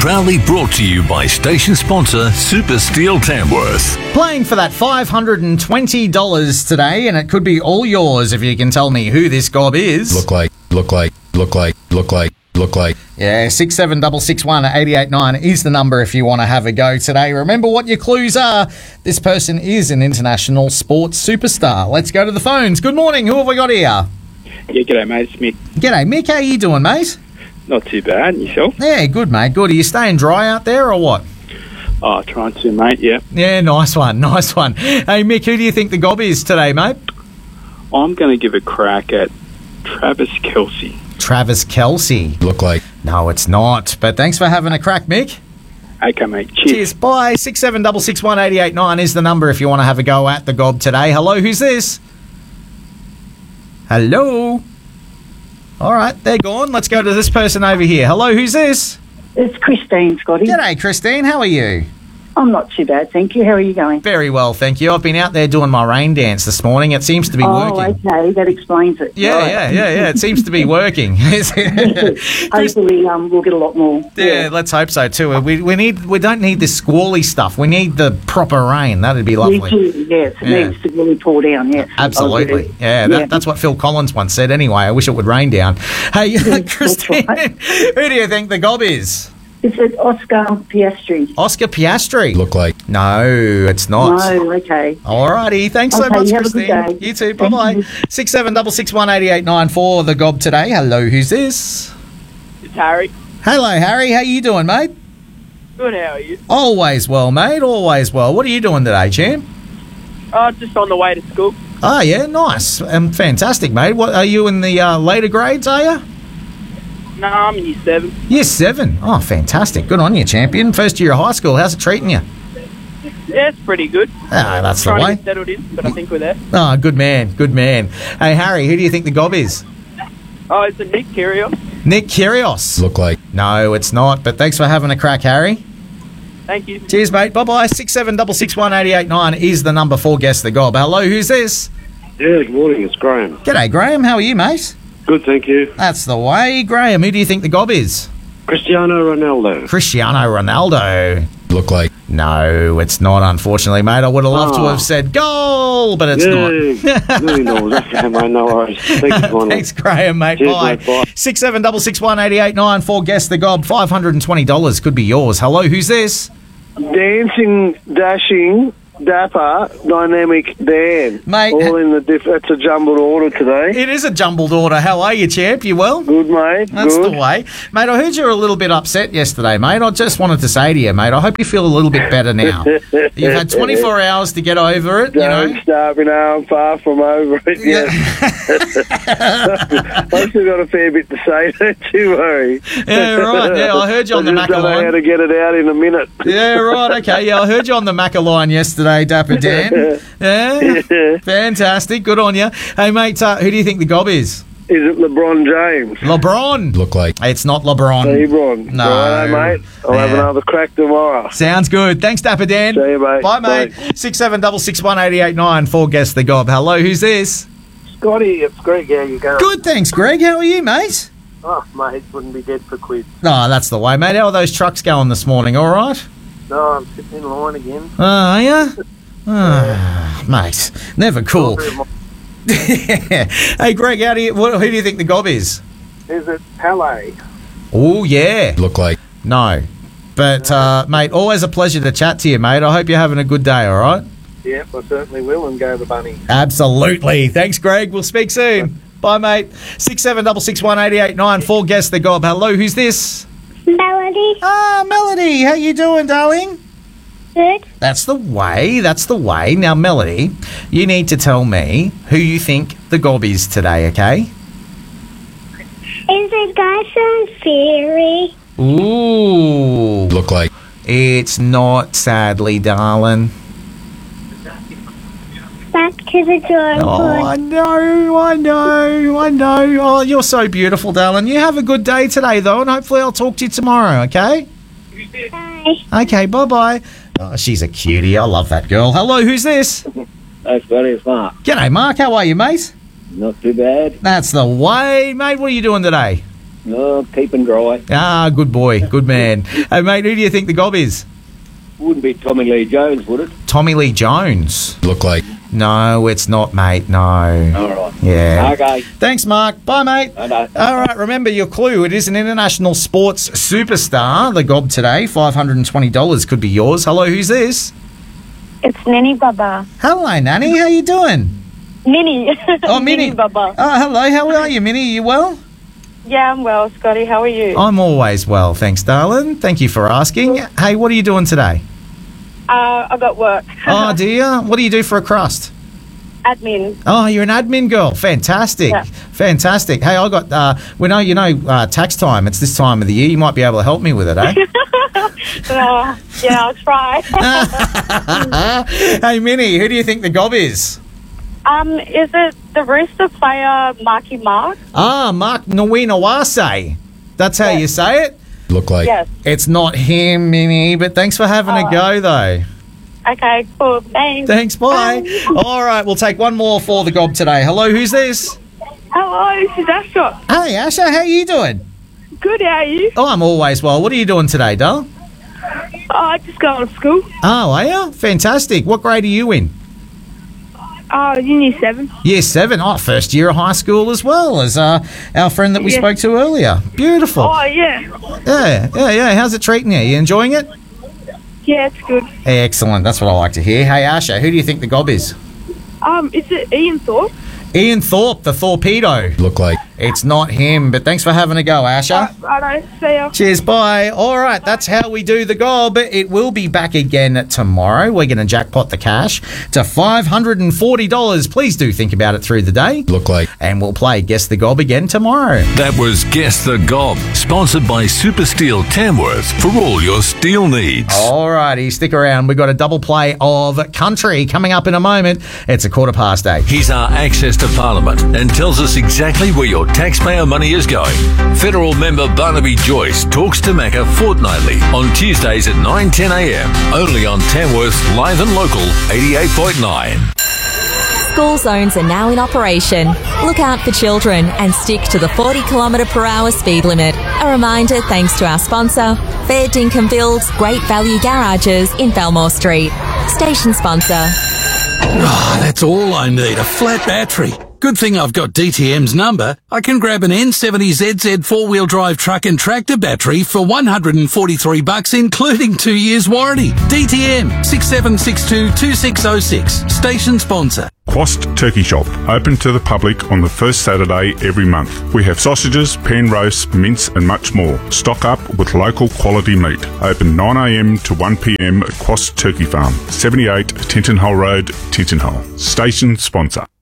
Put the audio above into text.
Proudly brought to you by station sponsor Super Steel Tamworth. Playing for that $520 today, and it could be all yours if you can tell me who this gob is. Look like. Yeah, 67661 889 is the number if you want to have a go today. Remember what your clues are. This person is an international sports superstar. Let's go to the phones. Good morning. Who have we got here? Yeah, g'day, mate. It's Mick. G'day, Mick. How you doing, mate? Not too bad. And yourself? Yeah, good, mate. Good. Are you staying dry out there or what? Oh, trying to, mate, yeah. Yeah, nice one. Nice one. Hey, Mick, who do you think the gob is today, mate? I'm going to give a crack at Travis Kelce. Travis Kelce. Look like. No, it's not. But thanks for having a crack, Mick. Okay, mate. Cheers. Cheers. Bye. 67661 889 is the number if you want to have a go at the gob today. Hello, who's this? Hello. All right, they're gone. Let's go to this person over here. Hello, who's this? It's Christine, Scotty. G'day, Christine. How are you? I'm not too bad, thank you. How are you going? Very well, thank you. I've been out there doing my rain dance this morning. It seems to be working. Oh, okay. That explains it. Yeah, Right. yeah. It seems to be working. Hopefully, we'll get a lot more. Yeah, let's hope so too. We don't need this squally stuff. We need the proper rain. That'd be lovely. Me too, yes. It needs to really pour down, yes. Absolutely. Yeah, that's what Phil Collins once said anyway. I wish it would rain down. Hey, Christine, right. Who do you think the gob is? Is it Oscar Piastri? Oscar Piastri. Look like. No, it's not. No, okay. All righty. Thanks so Okay, much, have a Christine. good day. You too. Thank Bye-bye. you. 6766 889 for the gob today. Hello, who's this? It's Harry. Hello, Harry. How you doing, mate? Good, how are you? Always well, mate. Always well. What are you doing today, champ? Just on the way to school. Oh, yeah, nice. Fantastic, mate. What are you in the later grades, are you? No, I'm in year 7. Year 7. Oh, fantastic. Good on you, champion. First year of high school. How's it treating you? Yeah, it's pretty good. Ah, that's the Trying way. to get settled in, but I think we're there. Oh, good man. Good man. Hey, Harry, who do you think the gob is? Oh, it's a Nick Kyrgios. Nick Kyrgios. Look like. No, it's not. But thanks for having a crack, Harry. Thank you. Cheers, mate. Bye-bye. 6766 889 is the number for Guess the Gob. Hello, who's this? Yeah, good morning. It's Graham. G'day, Graham. How are you, mate? Good, thank you. That's the way. Graham, who do you think the gob is? Cristiano Ronaldo. Cristiano Ronaldo. Look like. No, it's not, unfortunately, mate. I would have loved to have said goal, but it's not. Really no, okay, mate, no worries. Thanks, Graham, mate. Cheers, Bye. mate, bye. 6766 889 for Guess the Gob. $520 could be yours. Hello, who's this? Dancing, dashing, dapper, dynamic Dan. Mate. All in the that's a jumbled order today. It is a jumbled order. How are you, champ? You well? Good, mate. That's good. the way. Mate, I heard you were a little bit upset yesterday, mate. I just wanted to say to you, mate, I hope you feel a little bit better now. You've had 24 hours to get over it, Don't start me now. I'm far from over it yet. I've still got a fair bit to say, don't you worry. Yeah, right. Yeah, I heard you on the I just don't know how Macca to get it out in a minute. Yeah, right. Okay. Yeah, I heard you on the Macca line yesterday, Dapper Dan. Yeah. Fantastic. Good on you. Hey, mate, who do you think the gob is? Is it LeBron James? LeBron. Look like. It's not LeBron. LeBron. No. Righto, mate. I'll have another crack tomorrow. Sounds good. Thanks, Dapper Dan. See you, mate. Bye, mate. 6766 889 for Guess the Gob. Hello, who's this? Scotty, it's Greg. How you going? Good, thanks, Greg. How are you, mate? Oh, mate, wouldn't be dead for quiz. Oh, that's the way, mate. How are those trucks going this morning? All right? No, I'm sitting in line again. Oh, are you? Oh, mate, never cool. Hey, Greg, who do you think the gob is? Is it Pele? Oh, yeah. Look like. No. But, mate, always a pleasure to chat to you, mate. I hope you're having a good day, all right? Yep, I certainly will, and go the bunny. Absolutely. Thanks, Greg. We'll speak soon. Bye, mate. 6766 889 for Guess the Gob. Hello, who's this? Melody. Ah, Melody. How you doing, darling? Good. That's the way. That's the way. Now, Melody, you need to tell me who you think the gob is today, okay? Is it Guy from Fury? Ooh. Look like. It's not, sadly, darling. Back to the drawing Oh, board. I know. Oh, you're so beautiful, darling. You have a good day today, though, and hopefully I'll talk to you tomorrow, okay? Bye. Okay, bye-bye. Oh, she's a cutie. I love that girl. Hello, who's this? Hey, Scotty, it's Mark. G'day, Mark. How are you, mate? Not too bad. That's the way, mate. What are you doing today? No, keeping dry. Ah, good boy. Good man. Hey, mate, who do you think the gob is? Wouldn't be Tommy Lee Jones, would it? Tommy Lee Jones. Look like. No, it's not, mate. No. All right. Yeah. Okay. Thanks, Mark. Bye, mate. Okay. All right, remember your clue. It is an international sports superstar. The gob today, $520 could be yours. Hello, who's this? It's Nanny Baba. Hello, Nanny. How you doing? Minnie. Oh, Minnie. Baba. Oh, hello. How are you, Minnie? You well? Yeah, I'm well, Scotty. How are you? I'm always well, thanks, darling. Thank you for asking. Hey, what are you doing today? I got work. Oh, do you? What do you do for a crust? Admin. Oh, you're an admin girl. Fantastic. Yeah. Fantastic. Hey, I got, tax time. It's this time of the year. You might be able to help me with it, eh? Yeah, I'll try. Hey, Minnie, who do you think the gob is? Is it the Rooster player Marky Mark? Ah, Mark Nawinawase. That's how you say it? Look like. Yes. It's not him, Minnie, but thanks for having a go, though. Okay, cool. Thanks. Thanks, bye. All right, we'll take one more for the gob today. Hello, who's this? Hello, this is Asha. Hey, Asha, how you doing? Good, how are you? Oh, I'm always well. What are you doing today, doll? I just going to school. Oh, are you? Fantastic. What grade are you in? Year 7. Year 7. Oh, first year of high school as well as our friend that we spoke to earlier. Beautiful. Oh, yeah. Yeah. How's it treating you? You enjoying it? Yeah, it's good. Excellent. That's what I like to hear. Hey, Asha, who do you think the gob is? Is it Ian Thorpe? Ian Thorpe, the torpedo. Look like. It's not him, but thanks for having a go, Asha. Righto, see ya. Cheers, bye. All right, that's how we do the gob. It will be back again tomorrow. We're going to jackpot the cash to $540. Please do think about it through the day. Look like. And we'll play Guess the Gob again tomorrow. That was Guess the Gob, sponsored by Super Steel Tamworth for all your steel needs. All righty, stick around. We've got a double play of country coming up in a moment. It's 8:15. He's our access to Parliament and tells us exactly where your taxpayer money is going. Federal member Barnaby Joyce talks to Macca fortnightly on Tuesdays at 9:10 a.m. only on Tamworth's Live and Local 88.9. School zones are now in operation. Look out for children and stick to the 40km/h speed limit. A reminder thanks to our sponsor, Fair Dinkum Builds Great Value Garages in Belmore Street. Station sponsor. Oh, that's all I need, a flat battery. Good thing I've got DTM's number. I can grab an N70ZZ four-wheel drive truck and tractor battery for $143, including 2 years warranty. DTM 67622606. Station sponsor. Quast Turkey Shop, open to the public on the first Saturday every month. We have sausages, pan roasts, mince and much more. Stock up with local quality meat. Open 9am to 1pm at Quast Turkey Farm, 78 Tinton Hole Road, Tinton Hole. Station sponsor.